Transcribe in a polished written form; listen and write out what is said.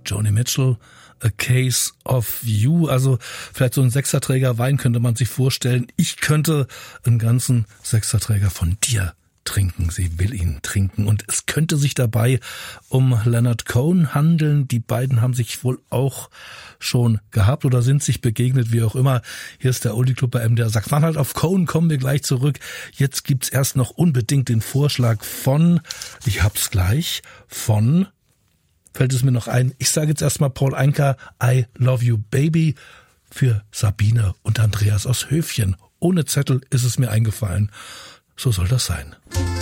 Joni Mitchell, A Case of You. Also vielleicht so ein Sechserträger Wein könnte man sich vorstellen. Ich könnte einen ganzen Sechserträger von dir trinken. Sie will ihn trinken. Und es könnte sich dabei um Leonard Cohen handeln. Die beiden haben sich wohl auch schon gehabt oder sind sich begegnet, wie auch immer. Hier ist der Oldie Club bei MDR Sachsen-Anhalt. Auf Cohen kommen wir gleich zurück. Jetzt gibt's erst noch unbedingt den Vorschlag von, ich hab's gleich, von, fällt es mir noch ein, ich sage jetzt erstmal Paul Anka, I Love You Baby, für Sabine und Andreas aus Höfchen. Ohne Zettel ist es mir eingefallen. So soll das sein.